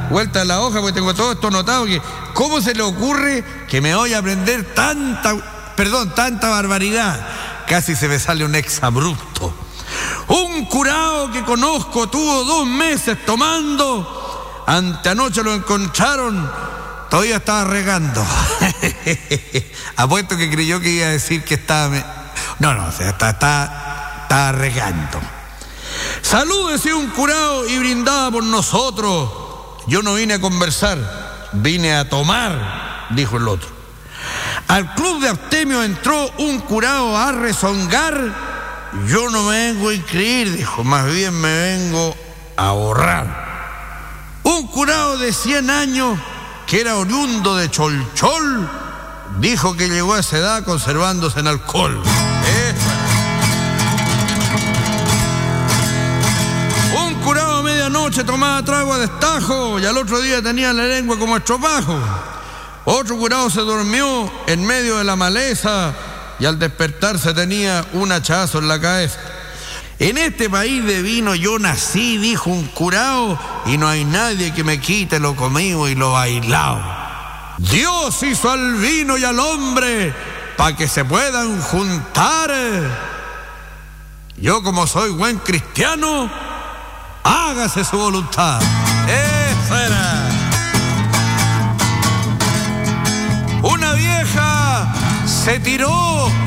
vuelta a la hoja porque tengo todo esto anotado. ¿Cómo se le ocurre que me voy a aprender tanta barbaridad? Casi se me sale un exabrupto. Un curao que conozco tuvo 2 meses tomando. Anteanoche lo encontraron, todavía estaba regando. Apuesto que creyó que iba a decir que estaba... estaba regando. Salud, decía un curao y brindaba por nosotros. Yo no vine a conversar, vine a tomar, dijo el otro. Al club de abstemio entró un curao a rezongar. Yo no me vengo a inscribir, dijo, más bien me vengo a ahorrar. Un curao de 100 años, que era oriundo de Cholchol, dijo que llegó a esa edad conservándose en alcohol. Un curao a medianoche tomaba trago a destajo y al otro día tenía la lengua como estropajo. Otro curao se durmió en medio de la maleza y al despertarse tenía un hachazo en la cabeza. En este país de vino yo nací, dijo un curao, y no hay nadie que me quite lo comido y lo bailado. Dios hizo al vino y al hombre para que se puedan juntar. Yo, como soy buen cristiano, hágase su voluntad. Eso era. Una vieja se tiró